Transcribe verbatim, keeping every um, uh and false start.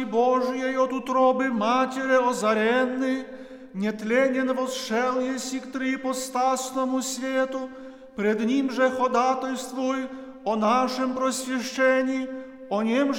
Божией от утробы Матери озаренный, нетленен восшел еси к триипостасному свету, пред Ним же ходатайствуй о нашем просвящении, о Нем